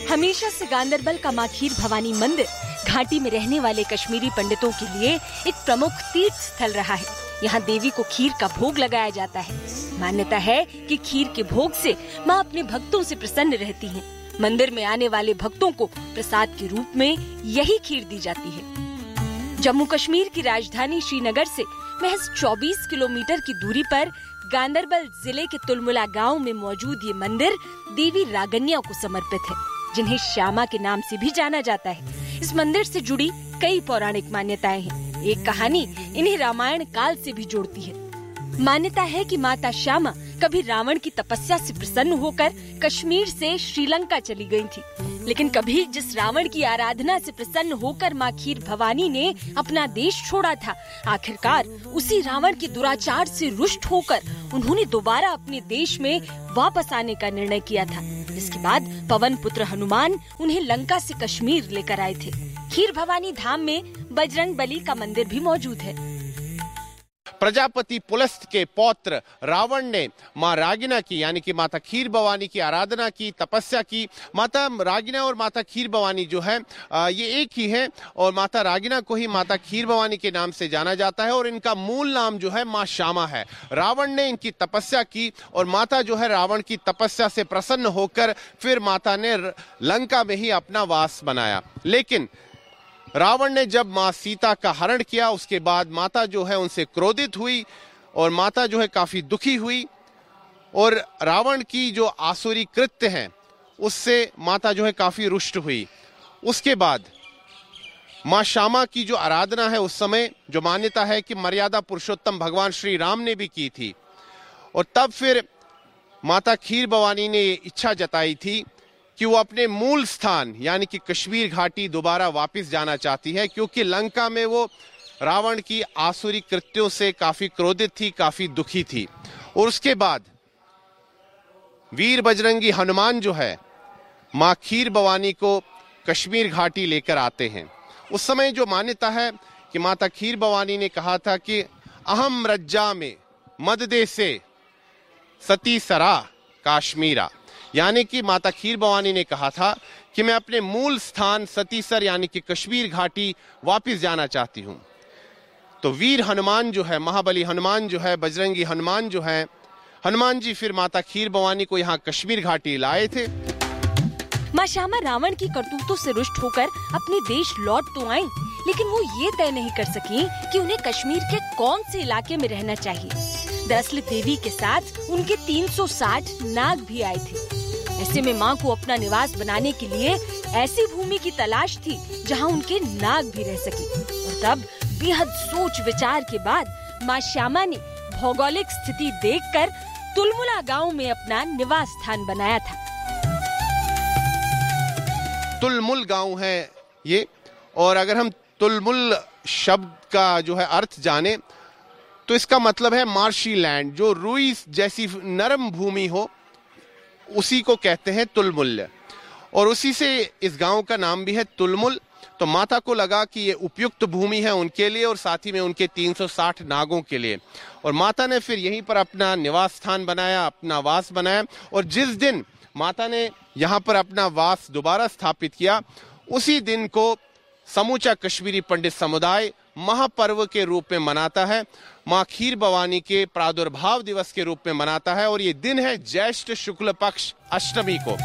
हमेशा से गांदरबल का मां खीर भवानी मंदिर घाटी में रहने वाले कश्मीरी पंडितों के लिए एक प्रमुख तीर्थ स्थल रहा है। यहाँ देवी को खीर का भोग लगाया जाता है। मान्यता है कि खीर के भोग से मां अपने भक्तों से प्रसन्न रहती हैं। मंदिर में आने वाले भक्तों को प्रसाद के रूप में यही खीर दी जाती है। जम्मू कश्मीर की राजधानी श्रीनगर से महज 24 किलोमीटर की दूरी पर गांदरबल जिले के तुलमुला गांव में मौजूद ये मंदिर देवी रागन्या को समर्पित है, जिन्हें श्यामा के नाम से भी जाना जाता है। इस मंदिर से जुड़ी कई पौराणिक मान्यताएं हैं। एक कहानी इन्हें रामायण काल से भी जोड़ती है। मान्यता है कि माता श्यामा कभी रावण की तपस्या से प्रसन्न होकर कश्मीर से श्रीलंका चली गई थी, लेकिन कभी जिस रावण की आराधना से प्रसन्न होकर मां खीर भवानी ने अपना देश छोड़ा था, आखिरकार उसी रावण के दुराचार से रुष्ट होकर उन्होंने दोबारा अपने देश में वापस आने का निर्णय किया था। इसके बाद पवन पुत्र हनुमान उन्हें लंका से कश्मीर लेकर आए थे। खीर भवानी धाम में बजरंग बली का मंदिर भी मौजूद है। प्रजापति पुलस्त के पौत्र रावण ने मां रागिना की यानी कि माता खीर भवानी की आराधना की, तपस्या की। माता रागिना और माता खीर भवानी जो है ये एक ही है और माता रागिना को ही माता खीर भवानी के नाम से जाना जाता है और इनका मूल नाम जो है मां श्यामा है। रावण ने इनकी तपस्या की और माता जो है रावण की तपस्या से प्रसन्न होकर फिर माता ने लंका में ही अपना वास बनाया। लेकिन रावण ने जब मां सीता का हरण किया, उसके बाद माता जो है उनसे क्रोधित हुई और माता जो है काफी दुखी हुई और रावण की जो आसुरी कृत्य हैं उससे माता जो है काफी रुष्ट हुई। उसके बाद मां श्यामा की जो आराधना है उस समय जो मान्यता है कि मर्यादा पुरुषोत्तम भगवान श्री राम ने भी की थी और तब फिर माता खीर भवानी ने ये इच्छा जताई थी कि वो अपने मूल स्थान यानी कि कश्मीर घाटी दोबारा वापस जाना चाहती है, क्योंकि लंका में वो रावण की आसुरी कृत्यों से काफी क्रोधित थी, काफी दुखी थी। और उसके बाद वीर बजरंगी हनुमान जो है मां खीर भवानी को कश्मीर घाटी लेकर आते हैं। उस समय जो मान्यता है कि माता खीर भवानी ने कहा था कि अहम रज्जा में मददे से सती सरा काश्मीरा, यानी कि माता खीर भवानी ने कहा था कि मैं अपने मूल स्थान सतीसर यानी कि कश्मीर घाटी वापस जाना चाहती हूं। तो वीर हनुमान जो है, महाबली हनुमान जो है, बजरंगी हनुमान जो है, हनुमान जी फिर माता खीर भवानी को यहाँ कश्मीर घाटी लाए थे। मां श्यामा रावण की करतूतों से रुष्ट होकर अपने देश लौट तो आईं, लेकिन वो ये तय नहीं कर सकी कि उन्हें कश्मीर के कौन से इलाके में रहना चाहिए। दरअसल देवी के साथ उनके 360 नाग भी आए थे। ऐसे में मां को अपना निवास बनाने के लिए ऐसी भूमि की तलाश थी जहां उनके नाग भी रह सके। और तब बेहद सोच विचार के बाद मां श्यामा ने भौगोलिक स्थिति देखकर तुलमुला गांव में अपना निवास स्थान बनाया था। तुलमुल गांव है ये, और अगर हम तुलमुल शब्द का जो है अर्थ जाने तो इसका मतलब है मार्शी लैंड, जो रुई जैसी नरम भूमि हो उसी को कहते हैं तुलमुल, और उसी से इस गांव का नाम भी है तुलमुल। तो माता को लगा कि ये उपयुक्त भूमि है उनके लिए और साथ ही में उनके 360 नागों के लिए, और माता ने फिर यहीं पर अपना निवास स्थान बनाया, अपना वास बनाया। और जिस दिन माता ने यहाँ पर अपना वास दोबारा स्थापित किया, उसी दिन को समूचा कश्मीरी पंडित समुदाय महापर्व के रूप में मनाता है, मां खीर भवानी के प्रादुर्भाव दिवस के रूप में मनाता है, और ये दिन है ज्येष्ठ शुक्ल पक्ष अष्टमी को।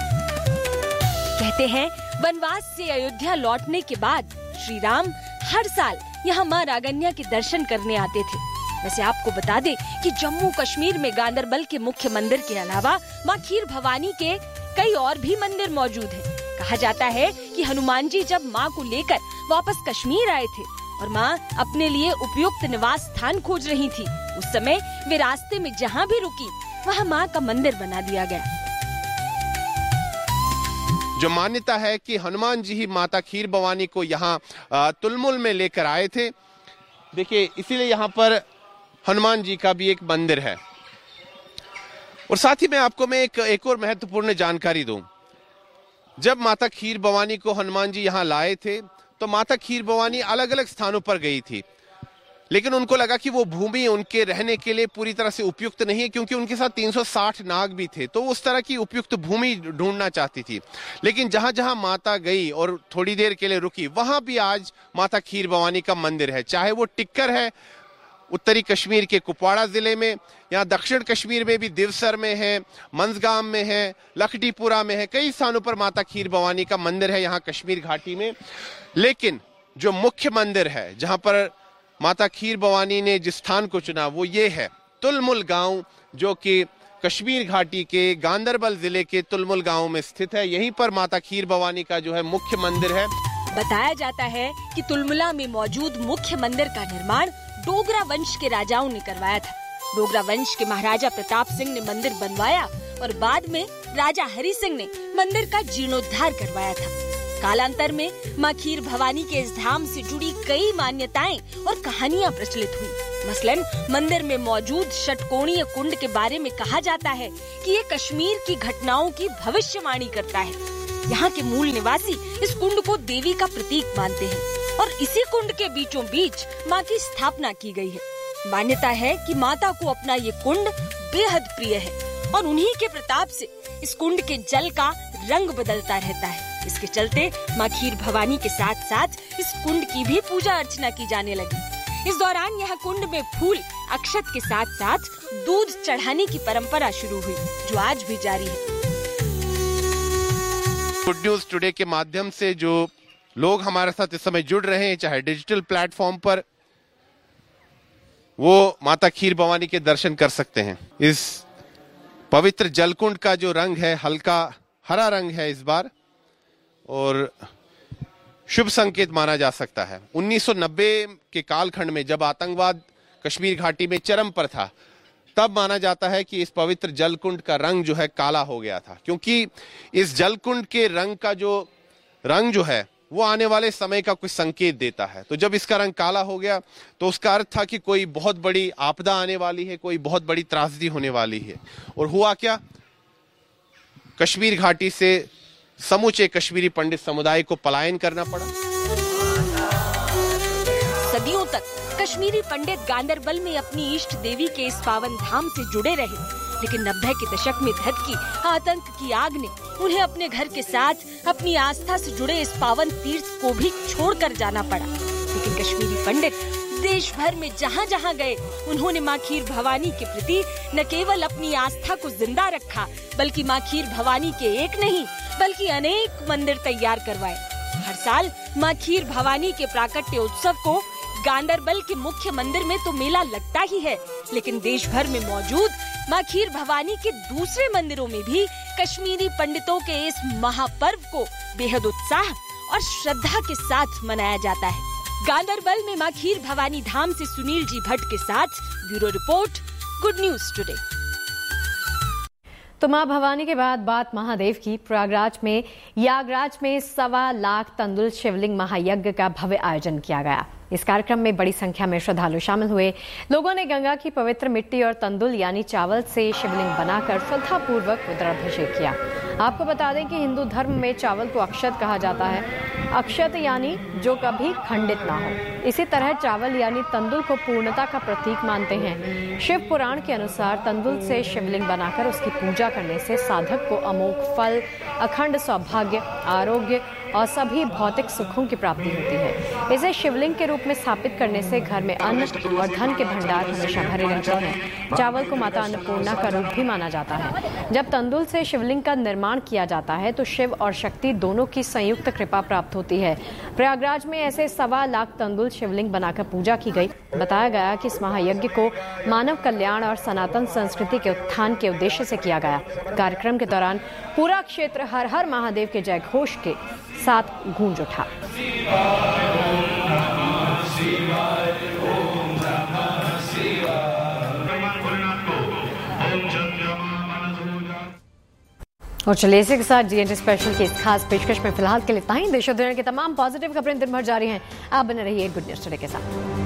कहते हैं वनवास से अयोध्या लौटने के बाद श्री राम हर साल यहाँ मां रागन्या के दर्शन करने आते थे। वैसे आपको बता दें कि जम्मू कश्मीर में गांदरबल के मुख्य मंदिर के अलावा मां खीर भवानी के कई और भी मंदिर मौजूद हैं। कहा जाता है कि हनुमान जी जब मां को लेकर वापस कश्मीर आए थे और मां अपने लिए उपयुक्त निवास स्थान खोज रही थी, उस समय वे रास्ते में जहां भी रुकी वहां मां का मंदिर बना दिया गया। जो मान्यता है कि हनुमान जी ही माता खीर भवानी को यहाँ तुलमुल में लेकर आए थे। देखिए, इसीलिए यहाँ पर हनुमान जी का भी एक मंदिर है। और साथ ही में आपको मैं एक और महत्वपूर्ण जानकारी दूं। जब माता खीर भवानी को हनुमान जी यहाँ लाए थे तो माता खीर भवानी अलग अलग स्थानों पर गई थी, लेकिन उनको लगा कि वो भूमि उनके रहने के लिए पूरी तरह से उपयुक्त नहीं है, क्योंकि उनके साथ 360 नाग भी थे, तो उस तरह की उपयुक्त भूमि ढूंढना चाहती थी। लेकिन जहां जहां माता गई और थोड़ी देर के लिए रुकी, वहां भी आज माता खीर भवानी का मंदिर है। चाहे वो टिक्कर है उत्तरी कश्मीर के कुपवाड़ा जिले में, यहाँ दक्षिण कश्मीर में भी दिवसर में है, मंजगाम में है, लखडीपुरा में है, कई स्थानों पर माता खीर भवानी का मंदिर है यहाँ कश्मीर घाटी में। लेकिन जो मुख्य मंदिर है जहां पर माता खीर भवानी ने जिस स्थान को चुना वो ये है तुलमुल गांव, जो कि कश्मीर घाटी के गांदरबल जिले के तुलमुल गांव में स्थित है। यहीं पर माता खीर भवानी का जो है मुख्य मंदिर है। बताया जाता है कि तुलमुला में मौजूद मुख्य मंदिर का निर्माण डोगरा वंश के राजाओं ने करवाया था। डोगरा वंश के महाराजा प्रताप सिंह ने मंदिर बनवाया और बाद में राजा हरि सिंह ने मंदिर का जीर्णोद्धार करवाया था। कालांतर में माँ खीर भवानी के इस धाम से जुड़ी कई मान्यताएं और कहानियां प्रचलित हुई। मसलन मंदिर में मौजूद षटकोणीय कुंड के बारे में कहा जाता है कि ये कश्मीर की घटनाओं की भविष्यवाणी करता है। यहाँ के मूल निवासी इस कुंड को देवी का प्रतीक मानते हैं और इसी कुंड के बीचों बीच माँ की स्थापना की गई है। मान्यता है कि माता को अपना ये कुंड बेहद प्रिय है और उन्हीं के प्रताप से इस कुंड के जल का रंग बदलता रहता है। इसके चलते माँ खीर भवानी के साथ साथ इस कुंड की भी पूजा अर्चना की जाने लगी। इस दौरान यह कुंड में फूल अक्षत के साथ साथ दूध चढ़ाने की परंपरा शुरू हुई, जो आज भी जारी है। गुड न्यूज टुडे के माध्यम से जो लोग हमारे साथ इस समय जुड़ रहे हैं, चाहे डिजिटल प्लेटफॉर्म पर, वो माता खीर भवानी के दर्शन कर सकते हैं। इस पवित्र जलकुंड का जो रंग है हल्का हरा रंग है इस बार, और शुभ संकेत माना जा सकता है। 1990 के कालखंड में जब आतंकवाद कश्मीर घाटी में चरम पर था, तब माना जाता है कि इस पवित्र जलकुंड का रंग जो है काला हो गया था, क्योंकि इस जलकुंड के रंग का जो रंग जो है वो आने वाले समय का कुछ संकेत देता है। तो जब इसका रंग काला हो गया तो उसका अर्थ था कि कोई बहुत बड़ी आपदा आने वाली है, कोई बहुत बड़ी त्रासदी होने वाली है। और हुआ क्या, कश्मीर घाटी से समूचे कश्मीरी पंडित समुदाय को पलायन करना पड़ा। सदियों तक कश्मीरी पंडित गांदरबल में अपनी इष्ट देवी के इस पावन धाम से जुड़े रहे, लेकिन 90 के दशक में धधकी आतंक की आग ने उन्हें अपने घर के साथ अपनी आस्था से जुड़े इस पावन तीर्थ को भी छोड़कर जाना पड़ा। लेकिन कश्मीरी पंडित देश भर में जहाँ जहाँ गए, उन्होंने माँ खीर भवानी के प्रति न केवल अपनी आस्था को जिंदा रखा, बल्कि माँ खीर भवानी के एक नहीं बल्कि अनेक मंदिर तैयार करवाए। हर साल माँ खीर भवानी के प्राकट्य उत्सव को गांदरबल के मुख्य मंदिर में तो मेला लगता ही है, लेकिन देश भर में मौजूद माँ खीर भवानी के दूसरे मंदिरों में भी कश्मीरी पंडितों के इस महापर्व को बेहद उत्साह और श्रद्धा के साथ मनाया जाता है। गांदरबल में माँ खीर भवानी धाम से सुनील जी भट्ट के साथ bureau report, good news today. तो मां भवानी के बाद बात महादेव की। प्रयागराज में यागराज में 1.25 लाख तंदुल शिवलिंग महायज्ञ का भव्य आयोजन किया गया। इस कार्यक्रम में बड़ी संख्या में श्रद्धालु शामिल हुए। लोगों ने गंगा की पवित्र मिट्टी और तंदुल यानी चावल से शिवलिंग बनाकर श्रद्धापूर्वक रुद्राभिषेक किया। आपको बता दें कि हिंदू धर्म में चावल को अक्षत कहा जाता है। अक्षत यानी जो कभी खंडित ना हो। इसी तरह चावल यानी तंदुल को पूर्णता का प्रतीक मानते हैं। शिव पुराण के अनुसार तंदुल से शिवलिंग बनाकर उसकी पूजा करने से साधक को अमोघ फल, अखंड सौभाग्य, आरोग्य और सभी भौतिक सुखों की प्राप्ति होती है। इसे शिवलिंग के रूप में स्थापित करने से घर में अन्न और धन के भंडार हमेशा भरे रहते हैं। चावल को माता अन्नपूर्णा का रूप भी माना जाता है। जब तंदुल से शिवलिंग का निर्माण किया जाता है तो शिव और शक्ति दोनों की संयुक्त कृपा प्राप्त होती है। प्रयागराज में ऐसे 1.25 लाख तंदुल शिवलिंग बनाकर पूजा की गई। बताया गया कि इस महायज्ञ को मानव कल्याण और सनातन संस्कृति के उत्थान के उद्देश्य से किया गया। कार्यक्रम के दौरान पूरा क्षेत्र हर हर महादेव के जय घोष के साथ गूंज उठा। और चलिए इसी के साथ GNT स्पेशल की इस खास पेशकश में फिलहाल के लिए इतना ही। देश और दुनिया की तमाम पॉजिटिव खबरें दिन भर जारी हैं। आप बने रहिए गुड न्यूज टुडे के साथ।